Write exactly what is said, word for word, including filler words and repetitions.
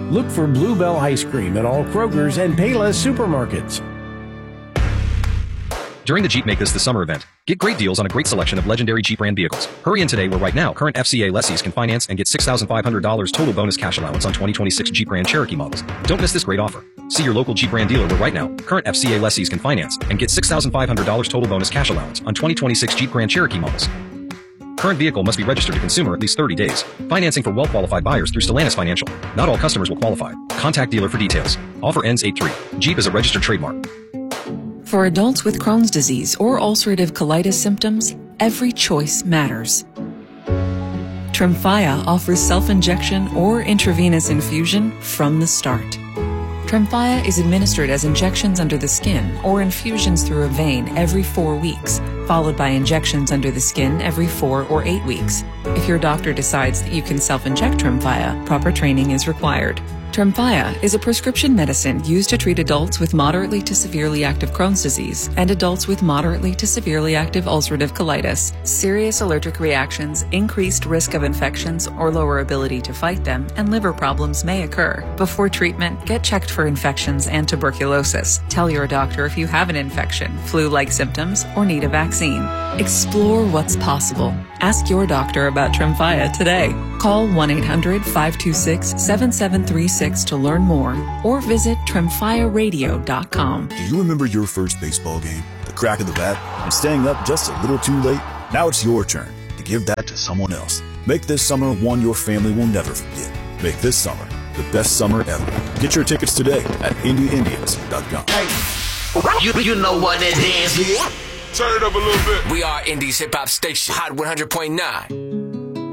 Look for Bluebell Ice Cream at all Kroger's and Payless supermarkets. During the Jeep Make This the Summer event, get great deals on a great selection of legendary Jeep brand vehicles. Hurry in today where right now, current F C A lessees can finance and get six thousand five hundred dollars total bonus cash allowance on twenty twenty-six Jeep Grand Cherokee models. Don't miss this great offer. See your local Jeep brand dealer where right now, current F C A lessees can finance and get six thousand five hundred dollars total bonus cash allowance on twenty twenty-six Jeep Grand Cherokee models. Current vehicle must be registered to consumer at least thirty days. Financing for well-qualified buyers through Stellantis Financial. Not all customers will qualify. Contact dealer for details. Offer ends eight three. Jeep is a registered trademark. For adults with Crohn's disease or ulcerative colitis symptoms, every choice matters. Tremfya offers self-injection or intravenous infusion from the start. Tremfya is administered as injections under the skin or infusions through a vein every four weeks, followed by injections under the skin every four or eight weeks. If your doctor decides that you can self-inject Tremfya, proper training is required. Tremfya is a prescription medicine used to treat adults with moderately to severely active Crohn's disease and adults with moderately to severely active ulcerative colitis. Serious allergic reactions, increased risk of infections or lower ability to fight them, and liver problems may occur. Before treatment, get checked for infections and tuberculosis. Tell your doctor if you have an infection, flu-like symptoms, or need a vaccine. Explore what's possible. Ask your doctor about Tremfya today. Call one eight hundred five two six seven seven three six to learn more or visit tremfya radio dot com. Do you remember your first baseball game? The crack of the bat and staying up just a little too late? Now it's your turn to give that to someone else. Make this summer one your family will never forget. Make this summer the best summer ever. Get your tickets today at indie indians dot com. You, you know what it is. Turn it up a little bit. We are Indie's hip hop station, Hot one hundred point nine.